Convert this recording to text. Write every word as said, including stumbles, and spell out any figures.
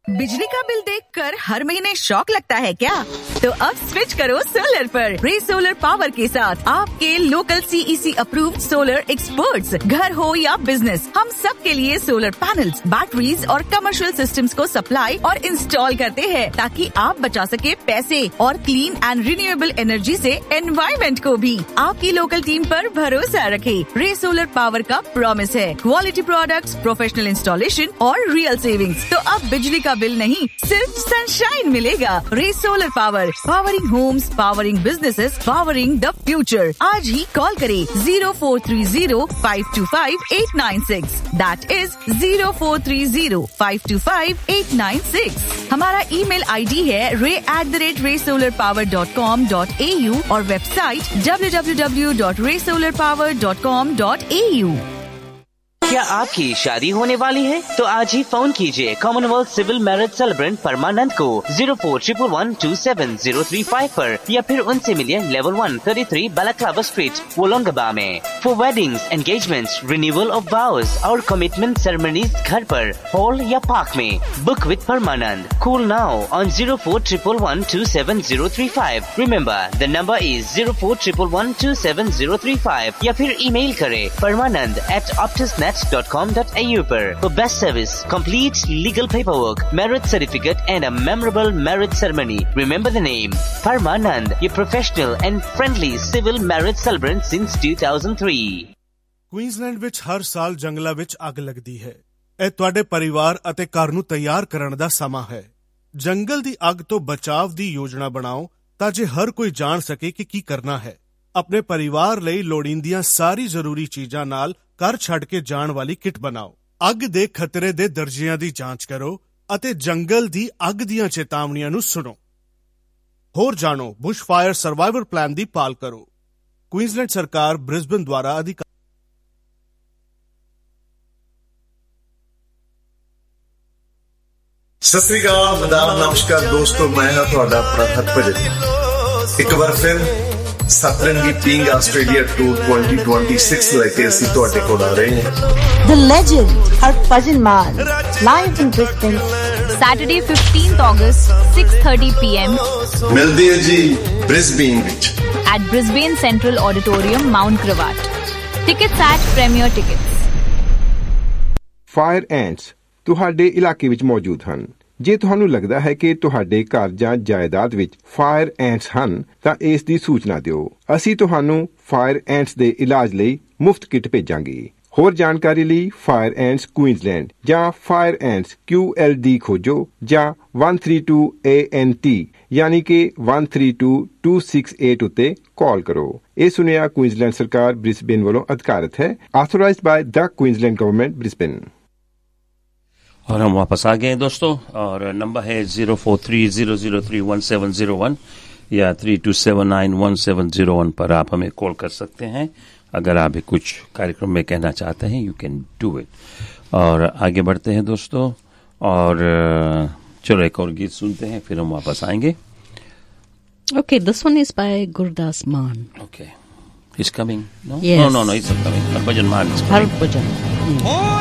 बिजली का बिल देखकर हर महीने शॉक लगता है क्या? तो अब स्विच करो सोलर पर। रे सोलर पावर के साथ आपके local CEC approved solar experts, घर हो या बिजनेस, हम सब के लिए सोलर पैनल्स, बैटरीज और कमर्शियल सिस्टम्स को सप्लाई और इंस्टॉल करते हैं ताकि आप बचा सके पैसे और क्लीन एंड रिन्यूएबल एनर्जी से एनवायरमेंट को भी। आपकी लोकल टीम पर भरोसा रखें। रे सोलर पावर का प्रॉमिस है क्वालिटी प्रोडक्ट्स, प्रोफेशनल इंस्टॉलेशन और रियल सेविंग्स। तो अब बिजली का बिल नहीं, सिर्फ सनशाइन मिलेगा। रे solar power, powering Holmes, powering businesses, powering the future. आज ही कॉल करें zero four three zero five to five eight nine six. That is zero four three zero five to five eight nine six. हमारा email ID है रे at the rate रे solar power dot com dot A you और website W W W dot रे solar power dot com dot A you. क्या आपकी शादी होने वाली है? तो आज ही फोन कीजिए कॉमनवेल्थ सिविल मैरिज सेलिब्रेंट परमानंद को zero four triple one two seven zero three five पर या फिर उनसे मिलिए level one thirty three balaclava street, वोलोंगबा में। For weddings, engagements, renewal of वाउज और कमिटमेंट सेरेमनीज घर पर, हॉल या पार्क में। Book with Parmanand. Call now on zero four triple one two seven zero three five. Remember the number is zero four triple one two seven zero three five या फिर email करें परमानंद eight optusnet dot com dot a u पर। For best service, complete legal paperwork, marriage certificate and a memorable marriage ceremony. Remember the name, Parmanand, your professional and friendly civil marriage celebrant since two thousand three. Queensland ਵਿੱਚ ਹਰ ਸਾਲ ਜੰਗਲਾਂ ਵਿੱਚ ਅੱਗ ਲੱਗਦੀ ਹੈ। ਇਹ ਤੁਹਾਡੇ ਪਰਿਵਾਰ ਅਤੇ ਘਰ ਨੂੰ ਤਿਆਰ ਕਰਨ ਦਾ ਸਮਾਂ ਹੈ। ਜੰਗਲ ਦੀ ਅੱਗ ਤੋਂ ਬਚਾਅ ਦੀ ਯੋਜਨਾ ਬਣਾਓ ਤਾਂ ਜੇ ਹਰ ਕੋਈ ਜਾਣ ਸਕੇ ਕਿ ਕੀ ਕਰਨਾ ਹੈ। ਆਪਣੇ ਪਰਿਵਾਰ ਲਈ ਲੋੜੀਂਦੀਆਂ ਸਾਰੀ ਜ਼ਰੂਰੀ ਚੀਜ਼ਾਂ ਨਾਲ ਘਰ ਛੱਡ ਕੇ ਜਾਣ ਵਾਲੀ ਕਿਟ ਬਣਾਓ। ਅੱਗ ਦੇ ਖਤਰੇ ਦੇ ਦਰਜਿਆਂ ਦੀ ਜਾਂਚ ਕਰੋ ਅਤੇ ਜੰਗਲ ਦੀ ਅੱਗ ਦੀਆਂ ਚੇਤਾਵਨੀਆਂ ਨੂੰ ਸੁਣੋ। ਹੋਰ ਜਾਣੋ, ਬੁਸ਼ ਫਾਇਰ ਸਰਵਾਈਵਲ ਪਲਾਨ ਦੀ ਪਾਲ ਕਰੋ। ਕੁਈਨਜ਼ਲੈਂਡ ਸਰਕਾਰ ਬ੍ਰਿਸਬਨ ਦੁਆਰਾ ਅਧਿਕਾਰ। ਸਤਿ ਸ੍ਰੀ ਅਕਾਲ, ਆਦਾਬ, ਨਮਸਕਾਰ ਦੋਸਤੋ, ਮੈਂ ਹਾਂ ਤੁਹਾਡਾ ਆਪਣਾ ਹਰਭਜਨ। ਇੱਕ ਵਾਰ ਫਿਰ सतरंगी ping Australia tour twenty twenty-six लेके ਅਸੀਂ ਤੁਹਾਡੇ ਕੋਲ ਆ ਰਹੇ ਹਾਂ। The legend Harbhajan Man live in Brisbane Saturday fifteenth August six thirty p m ਮਿਲਦੇ ਹਾਂ ਜੀ ਬ੍ਰਿਸਬੇਨ ਵਿੱਚ at Brisbane Central Auditorium, Mount Gravatt. Tickets at Premier Tickets. Fire ants ਤੁਹਾਡੇ ਇਲਾਕੇ ਵਿੱਚ ਮੌਜੂਦ ਹਨ। ਜੇ ਤੁਹਾਨੂੰ ਲੱਗਦਾ ਹੈ ਕਿ ਤੁਹਾਡੇ ਘਰ ਜਾਂ ਜਾਇਦਾਦ ਵਿੱਚ ਫਾਇਰ ਐਂਟਸ ਹਨ ਤਾਂ ਇਸ ਦੀ ਸੂਚਨਾ ਦਿਓ। ਅਸੀਂ ਤੁਹਾਨੂੰ ਫਾਇਰ ਐਂਟਸ ਦੇ ਇਲਾਜ ਲਈ ਮੁਫਤ ਕਿੱਟ ਭੇਜਾਂਗੇ। ਹੋਰ ਜਾਣਕਾਰੀ ਲਈ ਫਾਇਰ ਐਂਟਸ ਕੁਈਨਜ਼ਲੈਂਡ ਜਾਂ ਫਾਇਰ ਐਂਟਸ ਕਿਊ ਐਲ ਡੀ ਖੋਜੋ ਜਾਂ one three two A N T ਯਾਨੀ ਕਿ one three two two six eight ਉੱਤੇ ਕਾਲ ਕਰੋ। ਇਹ ਸੁਨੇਹਾ ਕੁਈਨਜ਼ਲੈਂਡ ਸਰਕਾਰ ਬ੍ਰਿਸਬੇਨ ਵੱਲੋਂ ਅਧਿਕਾਰਤ ਹੈ। ਆਥੋਰਾਈਜ਼ਡ ਬਾय ਦ ਕੁਈਨਜ਼ਲੈਂਡ ਗਵਰਨਮੈਂਟ ब्रिस्बेन। और हम वापस आ गए दोस्तों, और नंबर है zero four three zero zero three one seven zero one या three to seven nine one seven zero one पर आप हमें कॉल कर सकते हैं अगर आप भी कुछ कार्यक्रम में कहना चाहते हैं। You can do it. और आगे बढ़ते हैं दोस्तों, और चलो एक और गीत सुनते हैं, फिर हम वापस आएंगे। Okay, this one is by Gurdas Maan. Okay, he's coming. No, yes. no, no, no, he's not coming. Harbhajan Maan is coming. Harbhajan. Mm.